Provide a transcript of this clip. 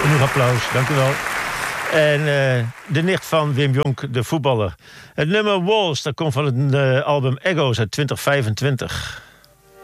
Genoeg applaus, dank u wel. En de nicht van Wim Jonk, de voetballer. Het nummer Walls, dat komt van het album Echoes uit 2025.